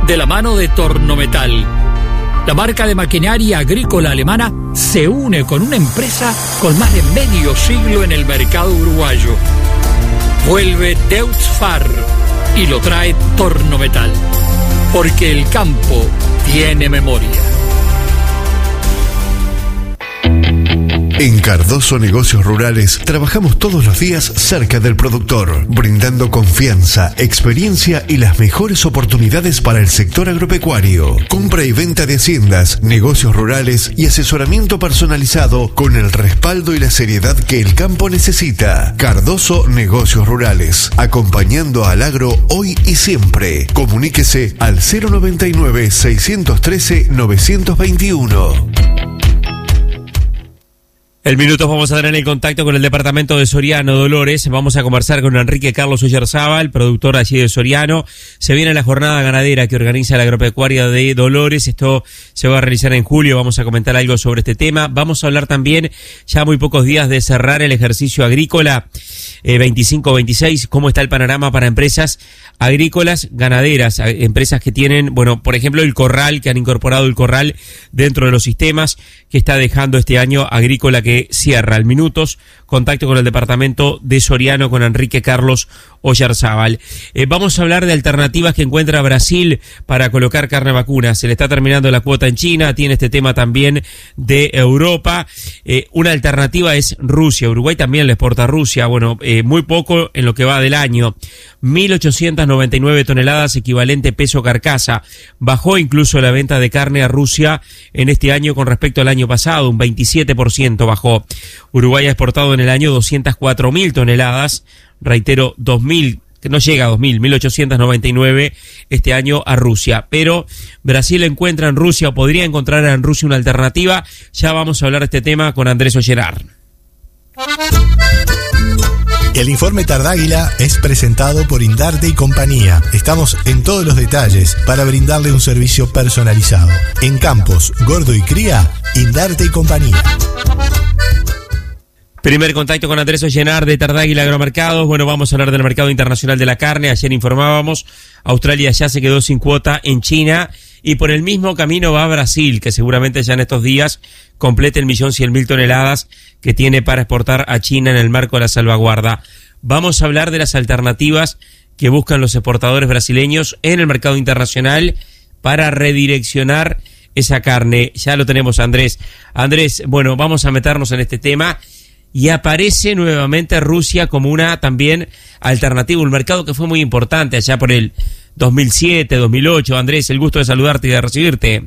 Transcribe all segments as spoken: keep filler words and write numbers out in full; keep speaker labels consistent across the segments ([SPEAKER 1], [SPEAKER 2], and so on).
[SPEAKER 1] de la mano de Tornometal. La marca de maquinaria agrícola alemana se une con una empresa con más de medio siglo en el mercado uruguayo. Vuelve Deutz-Fahr y lo trae Tornometal, porque el campo tiene memoria.
[SPEAKER 2] En Cardoso Negocios Rurales trabajamos todos los días cerca del productor, brindando confianza, experiencia y las mejores oportunidades para el sector agropecuario. Compra y venta de haciendas, negocios rurales y asesoramiento personalizado con el respaldo y la seriedad que el campo necesita. Cardoso Negocios Rurales, acompañando al agro hoy y siempre. Comuníquese al cero noventa y nueve, seiscientos trece, novecientos veintiuno.
[SPEAKER 3] El minuto vamos a tener el contacto con el departamento de Soriano, Dolores. Vamos a conversar con Enrique Carlos Oyarzábal, productor allí de Soriano. Se viene la jornada ganadera que organiza la agropecuaria de Dolores. Esto se va a realizar en julio. Vamos a comentar algo sobre este tema. Vamos a hablar también, ya muy pocos días de cerrar el ejercicio agrícola eh, veinticinco veintiséis. ¿Cómo está el panorama para empresas agrícolas ganaderas? Empresas que tienen, bueno, por ejemplo, el corral, que han incorporado el corral dentro de los sistemas que está dejando este año agrícola que cierra. Al minutos, contacto con el departamento de Soriano con Enrique Carlos Oyarzábal. Eh, vamos a hablar de alternativas que encuentra Brasil para colocar carne vacuna. Se le está terminando la cuota en China, tiene este tema también de Europa. Eh, una alternativa es Rusia. Uruguay también le exporta a Rusia, bueno, eh, muy poco en lo que va del año. mil ochocientas noventa y nueve toneladas, equivalente peso carcasa. Bajó incluso la venta de carne a Rusia en este año con respecto al año pasado, un veintisiete por ciento bajó. Uruguay ha exportado en el año doscientas cuatro mil toneladas, reitero, dos mil, que no llega a dos mil, mil ochocientas noventa y nueve este año a Rusia. Pero Brasil encuentra en Rusia, o podría encontrar en Rusia una alternativa. Ya vamos a hablar de este tema con Andrés Ollerar.
[SPEAKER 4] El informe Tardáguila es presentado por Indarte y compañía. Estamos en todos los detalles para brindarle un servicio personalizado. En Campos, Gordo y Cría, Indarte y compañía.
[SPEAKER 3] Primer contacto con Andrés Ollerar de Tardáguila Agromercados. Bueno, vamos a hablar del mercado internacional de la carne. Ayer informábamos, Australia ya se quedó sin cuota en China y por el mismo camino va a Brasil, que seguramente ya en estos días complete el millón cien mil toneladas que tiene para exportar a China en el marco de la salvaguarda. Vamos a hablar de las alternativas que buscan los exportadores brasileños en el mercado internacional para redireccionar esa carne. Ya lo tenemos, Andrés. Andrés, bueno, vamos a meternos en este tema. Y aparece nuevamente Rusia como una también alternativa, un mercado que fue muy importante allá por el dos mil siete, dos mil ocho. Andrés, el gusto de saludarte y de recibirte.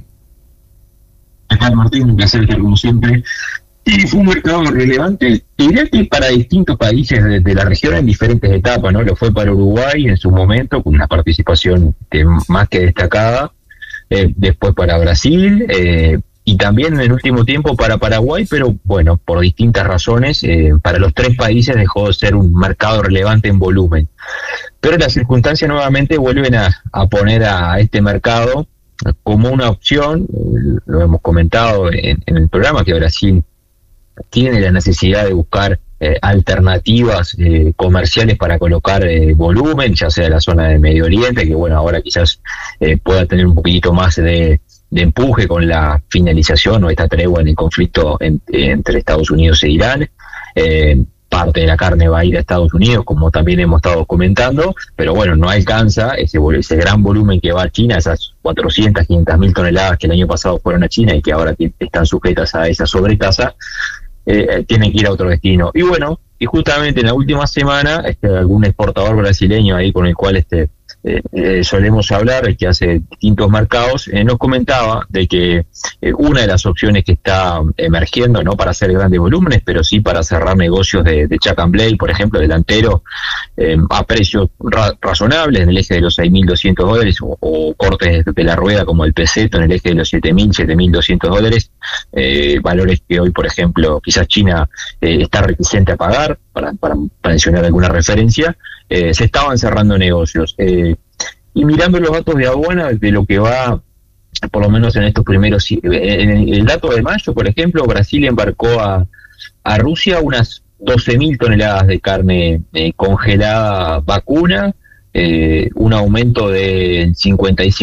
[SPEAKER 5] ¿Qué tal, Martín? Un placer estar como siempre. Y fue un mercado relevante, diría que para distintos países de, de la región en diferentes etapas, ¿no? Lo fue para Uruguay en su momento, con una participación eh, más que destacada, eh, después para Brasil, eh, y también en el último tiempo para Paraguay, pero bueno, por distintas razones, eh, para los tres países dejó de ser un mercado relevante en volumen. Pero las circunstancias nuevamente vuelven a, a poner a este mercado como una opción. Lo hemos comentado en, en el programa, que Brasil tiene la necesidad de buscar eh, alternativas eh, comerciales para colocar eh, volumen, ya sea en la zona de Medio Oriente, que bueno, ahora quizás eh, pueda tener un poquito más de, de empuje con la finalización o esta tregua en el conflicto en, entre Estados Unidos e Irán. Eh, parte de la carne va a ir a Estados Unidos, como también hemos estado comentando, pero bueno, no alcanza ese, ese gran volumen que va a China, esas cuatrocientas, quinientas mil toneladas que el año pasado fueron a China y que ahora están sujetas a esa sobretasa. Eh, tienen que ir a otro destino. Y bueno, y justamente en la última semana, este, algún exportador brasileño ahí con el cual este eh, eh, solemos hablar, que hace distintos mercados, eh, nos comentaba de que eh, una de las opciones que está emergiendo, no para hacer grandes volúmenes, pero sí para cerrar negocios de, de Chuck and Blade, por ejemplo, delantero, eh, a precios ra- razonables, en el eje de los seis mil doscientos dólares, o, o cortes de la rueda como el peseto en el eje de los siete mil, siete mil doscientos dólares, eh, valores que hoy, por ejemplo, quizás China eh, está reticente a pagar, para, para mencionar alguna referencia. Eh, se estaban cerrando negocios. Eh, y mirando los datos de aduana de lo que va, por lo menos en estos primeros... En el dato de mayo, por ejemplo, Brasil embarcó a, a Rusia unas doce mil toneladas de carne eh, congelada vacuna, eh, un aumento del cincuenta y siete